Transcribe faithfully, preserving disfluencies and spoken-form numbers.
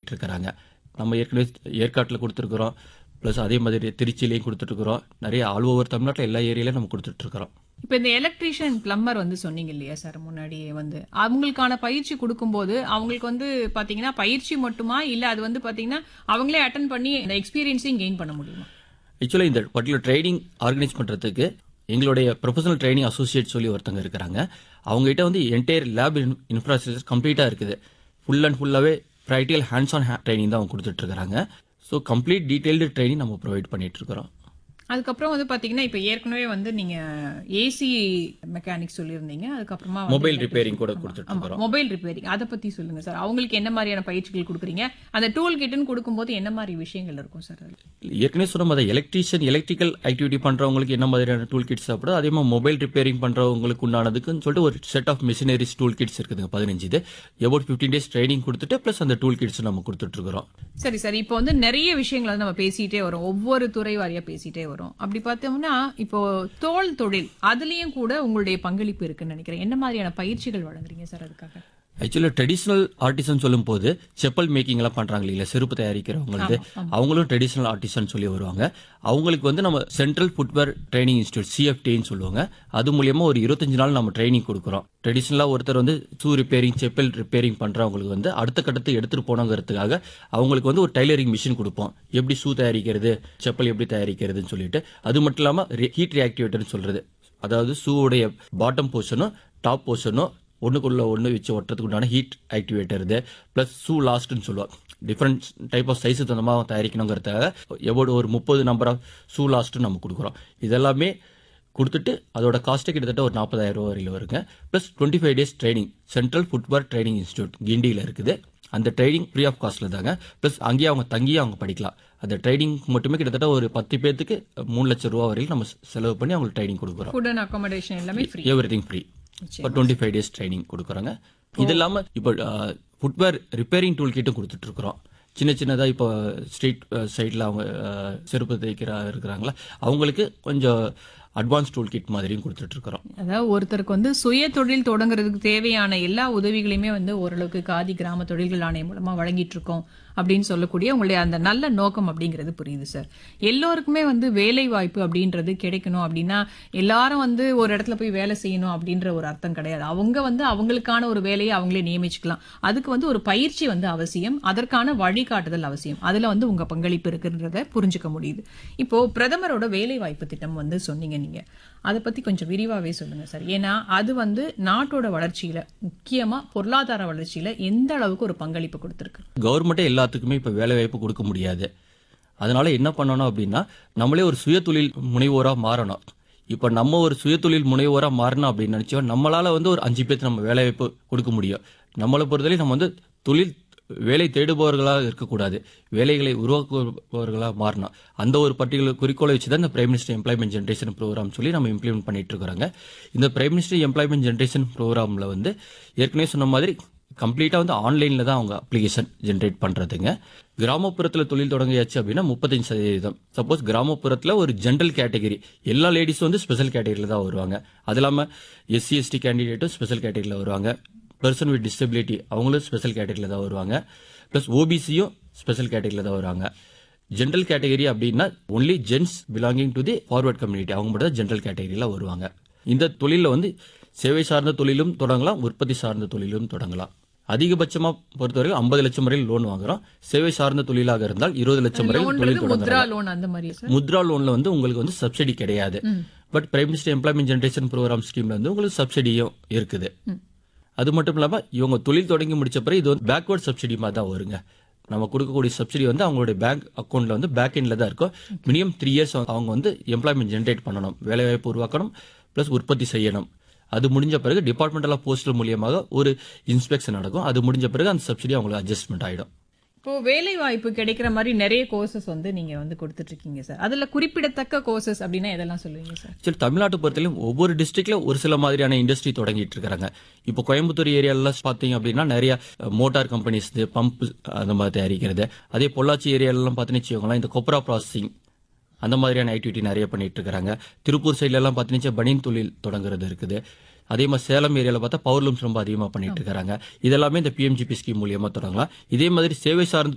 பண்ணிட்டு இருக்காங்க. நம்ம ஏற்கனவே ஏற்காட்டில் கொடுத்துருக்குறோம், ப்ளஸ் அதே மாதிரி திருச்சியிலையும் கொடுத்துட்ருக்குறோம். நிறைய ஆல் ஓவர் தமிழ்நாட்டில் எல்லா ஏரியாலையும் நம்ம கொடுத்துட்ருக்குறோம். இப்ப இந்த எலக்ட்ரீஷியன் பிளம்பர் வந்து சொன்னீங்க இல்லையா சார் முன்னாடியே வந்து அவங்களுக்கான பயிற்சி கொடுக்கும்போது அவங்களுக்கு வந்து பாத்தீங்கன்னா பயிற்சி மட்டுமா இல்ல அது வந்து பாத்தீங்கன்னா அவங்களே அட்டன் பண்ணி இந்த எக்ஸ்பீரியன்ஸையும் கெயின் பண்ண முடியுமா? ஆக்சுவலாக இந்த பர்டிகுலர் ட்ரைனிங் ஆர்கனைஸ் பண்ணுறதுக்கு எங்களுடைய ப்ரொஃபஷனல் ட்ரைனிங் அசோசியேட் சொல்லி ஒருத்தங்க இருக்கிறாங்க. அவங்ககிட்ட வந்து என்டையர் லேப் இன்ஃப்ராஸ்ட்ரக்சர் கம்ப்ளீட்டாக இருக்குது. ஃபுல் அண்ட் ஃபுல்லாகவே ப்ராக்டிகல் ஹேண்ட்ஸ் ஆன் ட்ரைனிங் தான் அவங்க கொடுத்துட்ருக்காங்க. ஸோ கம்ப்ளீட் டீட்டெயில்டு ட்ரைனிங் நம்ம ப்ரொவைட் பண்ணிட்டுருக்கிறோம். அதுக்கப்புறம் வந்து பாத்தீங்கன்னா இப்ப ஏற்கனவே வந்து நீங்க ஏசி மெக்கானிக் சொல்லியிருந்தீங்க, அதுக்கப்புறமா மொபைல் ரிப்பேரிங் கூட கொடுத்துட்டு இருக்கோம். மொபைல் ரிப்பேரிங் அதை பத்தி சொல்லுங்க சார். அவங்களுக்கு என்ன மாதிரியான பயிற்சிகள் கொடுக்குறீங்க? அந்த டூல் கிட்னு கொடுக்கும்போது என்ன மாதிரி விஷயங்கள் இருக்கும் சார்? ஏற்கனவே சொன்ன மாதிரி எலக்ட்ரீஷியன் எலக்ட்ரிக்கல் ஆக்டிவிட்டி பண்றவங்களுக்கு என்ன மாதிரியான டூல் கிட்ஸ் சாப்பிடும், அதே மாதிரி மொபைல் ரிப்பேரிங் பண்றவங்களுக்கு உண்டானதுக்குன்னு சொல்லிட்டு ஒரு set of machineries tool kids இருக்குதுங்க. பதினஞ்சு இது எபவுட் பிப்டீன் டேஸ் ட்ரைனிங் கொடுத்துட்டு பிளஸ் அந்த டூல் கிட்ஸ் நம்ம கொடுத்துட்டு இருக்கிறோம். சரி சார், இப்போ வந்து நிறைய விஷயங்கள் வந்து நம்ம பேசிட்டே வரோம், ஒவ்வொரு துறை வாரியா பேசிட்டே வரோம். அப்படி பார்த்தோம்னா இப்போ தோல் தொழில் அதுலயும் கூட உங்களுடைய பங்களிப்பு இருக்குன்னு நினைக்கிறேன். என்ன மாதிரியான பயிற்சிகள் வழங்குறீங்க சார் அதுக்காக? ஆக்சுவலா ட்ரெடிஷனல் ஆர்டிசன் சொல்லும் போது செப்பல் மேக்கிங் எல்லாம் பண்றாங்க இல்லையா, செருப்பு தயாரிக்கிறவங்களுக்கு அவங்களும் ட்ரெடிஷனல் ஆர்டிசன் சொல்லி வருவாங்க. அவங்களுக்கு வந்து நம்ம சென்ட்ரல் ஃபுட்வேர் ட்ரைனிங் இன்ஸ்டியூட் சிஎஃப்டின்னு சொல்லுவாங்க. அது மூலியமா ஒரு இருபத்தஞ்சு நாள் நம்ம ட்ரைனிங் கொடுக்குறோம். ட்ரெடிஷனலா ஒருத்தர் வந்து ஷூ ரிப்பேரிங் செப்பல் ரிப்பேரிங் பண்றவங்களுக்கு வந்து அடுத்த கட்டத்தை எடுத்துட்டு போனோங்கிறதுக்காக அவங்களுக்கு வந்து ஒரு டைலரிங் மிஷின் கொடுப்போம். எப்படி ஷூ தயாரிக்கிறது, செப்பல் எப்படி தயாரிக்கிறதுன்னு சொல்லிட்டு. அது மட்டும் இல்லாம ஹீட் ரியாக்டிவேட்டர்னு சொல்றது, அதாவது ஷூவுடைய பாட்டம் போர்ஷனும் டாப் போர்ஷனும் ஒன்றுக்குள்ள ஒன்று வச்சு ஒட்டுறதுக்கு உண்டான ஹீட் ஆக்டிவேட்டர் இது. ப்ளஸ் ஷூ லாஸ்ட்னு சொல்லுவாங்க. டிஃப்ரெண்ட் டைப் ஆஃப் சைஸு தந்தமாக தயாரிக்கணுங்கிறதுக்காக எவ்வளோ ஒரு முப்பது நம்பர் ஆஃப் ஷூ லாஸ்ட்டு நம்ம கொடுக்குறோம். இதெல்லாமே கொடுத்துட்டு அதோட காஸ்ட்டு கிட்டத்தட்ட ஒரு நாற்பதாயிரம் ரூபா வரையில் வருங்க. Plus twenty five days training central footwear training institute கிண்டியில் இருக்குது. அந்த ட்ரைனிங் ஃப்ரீ ஆஃப் காஸ்ட்டில் தாங்க. ப்ளஸ் அங்கேயே அவங்க தங்கியே அவங்க படிக்கலாம். அந்த ட்ரைனிங் மட்டுமே கிட்டத்தட்ட ஒரு பத்து பேர்த்துக்கு மூணு லட்சம் ரூபா வரையில் நம்ம செலவு பண்ணி அவங்களுக்கு ட்ரைனிங் கொடுக்குறோம். ஃபுட் அண்ட் அகாமடேஷன் எல்லாமே ஃப்ரீ, எவ்ரி திங் ஃப்ரீ. இப்போ டுவெண்ட்டி ஃபைவ் டேஸ் ட்ரைனிங் கொடுக்குறாங்க. இது இல்லாமல் இப்போ ஃபுட்வேர் ரிப்பேரிங் டூல் கிட்டும் கொடுத்துட்டு இருக்கிறோம். சின்ன சின்னதாக இப்போ ஸ்ட்ரீட் சைடில் அவங்க செருப்பு தைக்கிற இருக்கிறாங்களா, அவங்களுக்கு கொஞ்சம் அட்வான்ஸ் டூல் கிட் மாதிரியும் கொடுத்துட்டு இருக்கிறோம். அதாவது ஒருத்தருக்கு வந்து சுய தொழில் தொடங்குறதுக்கு தேவையான எல்லா உதவிகளையுமே வந்து ஓரளவுக்கு காதி கிராம தொழில்கள் ஆணையம் மூலமா வழங்கிட்டு இருக்கோம் அப்படின்னு சொல்லக்கூடிய உங்களுடைய அந்த நல்ல நோக்கம் அப்படிங்கிறது புரியுது சார். எல்லோருக்குமே வந்து வேலை வாய்ப்பு அப்படின்றது கிடைக்கணும் அப்படின்னா எல்லாரும் வந்து ஒரு இடத்துல போய் வேலை செய்யணும் அப்படின்ற ஒரு அர்த்தம் கிடையாது. அவங்க வந்து அவங்களுக்கான ஒரு வேலையை அவங்களே நியமிச்சுக்கலாம். அதுக்கு வந்து ஒரு பயிற்சி வந்து அவசியம், அதற்கான வழிகாட்டுதல் அவசியம். அதுல வந்து உங்க பங்களிப்பு இருக்குன்றத புரிஞ்சுக்க முடியுது. இப்போ பிரதமரோட வேலை வாய்ப்பு திட்டம் வந்து சொன்னீங்க நீங்க, அதை பத்தி கொஞ்சம் விரிவாவே சொல்லுங்க சார். ஏன்னா அது வந்து நாட்டோட வளர்ச்சியில முக்கியமா பொருளாதார வளர்ச்சியில எந்த அளவுக்கு ஒரு பங்களிப்பு கொடுத்திருக்கு. கவர்மெண்ட்டே எல்லாத்துக்குமே இப்ப வேலை வாய்ப்பு கொடுக்க முடியாது. அதனால என்ன பண்ணணும் அப்படின்னா நம்மளே ஒரு சுய தொழில் முனைவோரா மாறணும். இப்ப நம்ம ஒரு சுய தொழில் முனைவோரா மாறணும் அப்படின்னு நினைச்சோம், நம்மளால வந்து ஒரு அஞ்சு பேருக்கு நம்ம வேலை வாய்ப்பு கொடுக்க முடியும். நம்மளை பொறுத்தவரை நம்ம வந்து தொழில் வேலை தேடுபவர்களாக இருக்கக்கூடாது, வேலைகளை உருவாக்குபவர்களாக மாறணும். அந்த ஒரு பர்டிகுலர் குறிக்கோளை வச்சு தான் இந்த prime minister employment generation program சொல்லி நம்ம இம்ப்ளிமெண்ட் பண்ணிட்டு இருக்கிறாங்க. இந்த பிரைம் மினிஸ்டர் எம்ப்ளாய்மெண்ட் ஜென்ரேஷன் ப்ரோக்ராமில் வந்து ஏற்கனவே சொன்ன மாதிரி கம்ப்ளீட்டாக வந்து ஆன்லைனில் தான் அவங்க அப்ளிகேஷன் ஜென்ரேட் பண்ணுறதுங்க. கிராமப்புறத்தில் தொழில் தொடங்கியாச்சு அப்படின்னா முப்பத்தஞ்சு சதவீதம். சப்போஸ் கிராமப்புறத்தில் ஒரு ஜென்ரல் கேட்டகரி எல்லா லேடிஸும் வந்து ஸ்பெஷல் கேட்டகரியில் தான் வருவாங்க. அது இல்லாமல் எஸ்சி எஸ்டி கேண்டிடேட்டும் ஸ்பெஷல் கேட்டகரியில் வருவாங்க. பர்சன் வித் டிசபிலிட்டி அவங்களும் ஸ்பெஷல் கேட்டகரியில் தான் வருவாங்க. ப்ளஸ் ஓபிசியும் ஸ்பெஷல் கேட்டகரியில் தான் வருவாங்க. ஜென்ரல் கேட்டகரி அப்படின்னா only gents belonging to the forward community அவங்க மட்டும் தான் ஜென்ரல் கேட்டகரியில் வருவாங்க. இந்த தொழிலில் வந்து சேவை சார்ந்த தொழிலும் தொடங்கலாம், உற்பத்தி சார்ந்த தொழிலும் தொடங்கலாம். அதிகபட்சமாக பொறுத்தவரைக்கும் ஐம்பது லட்சம் வரையில் லோன் வாங்குறோம். சேவை சார்ந்த தொழிலாக இருந்தால் இருபது லட்சம் வரையில் தொழில் தொடங்கலாம். முத்ரா லோன்ல வந்து உங்களுக்கு வந்து சப்சிடி கிடையாது. But prime minister employment generation program ஸ்கீம்ல வந்து உங்களுக்கு சப்சிடியும் இருக்குது. அது மட்டும் இல்லாமல் இவங்க தொழில் தொடங்கி முடிச்ச பிறகு இது வந்து பேக்வர்ட் சப்சிடி மாதிரி தான் வருங்க. நம்ம கொடுக்கக்கூடிய சப்சிடி வந்து அவங்களுடைய பேங்க் அக்கௌண்ட்ல வந்து பேக் எண்ட்ல தான் இருக்கும். மினிமம் த்ரீ இயர்ஸ் அவங்க வந்து எம்ப்ளாய்மெண்ட் ஜென்ரேட் பண்ணணும், வேலைவாய்ப்பு உருவாக்கணும், பிளஸ் உற்பத்தி செய்யணும். அது முடிஞ்ச பிறகு டிபார்ட்மெண்டல் ஆஃப் போஸ்டல் மூலியமாக ஒரு இன்ஸ்பெக்ஷன் நடக்கும். அது முடிஞ்ச பிறகு அந்த சப்சிடி அவங்களுக்கு அட்ஜஸ்ட்மெண்ட் ஆயிடும். இப்போ வேலை வாய்ப்பு கிடைக்கிற மாதிரி நிறைய கோர்சஸ் வந்து நீங்க வந்து கொடுத்துட்டு இருக்கீங்க சார். அதுல குறிப்பிடத்தக்க கோர்சஸ் அப்படின்னா எதெல்லாம் சொல்லுவீங்க சார்? சரி, தமிழ்நாட்டு பொறுத்தவரையும் ஒவ்வொரு டிஸ்ட்ரிக்ட்ல ஒரு சில மாதிரியான இண்டஸ்ட்ரி தொடங்கிட்டு இருக்காங்க. இப்போ கோயம்புத்தூர் ஏரியால பாத்தீங்க அப்படின்னா நிறைய மோட்டார் கம்பெனிஸ், பம்ப் அந்த மாதிரி தயாரிக்கிறது. அதே பொள்ளாச்சி ஏரியாலாம் பார்த்தீங்கன்னு வச்சுக்கோங்களேன், இந்த கொப்ரா ப்ராசஸிங் அந்த மாதிரியான ஆக்டிவிட்டி நிறைய பண்ணிட்டு இருக்காங்க. திருப்பூர் சைட்ல எல்லாம் பார்த்தீங்கன்னா பனியன் தொழில் தொடங்குறது இருக்குது. அதே மாதிரி சேலம் ஏரியாவில் பார்த்தா பவர் லூம்ஸ் ரொம்ப அதிகமாக பண்ணிட்டு இருக்காங்க. இதெல்லாமே இந்த பிஎம்ஜிபி ஸ்கீம் மூலியமா தொடங்கலாம். இதே மாதிரி சேவை சார்ந்த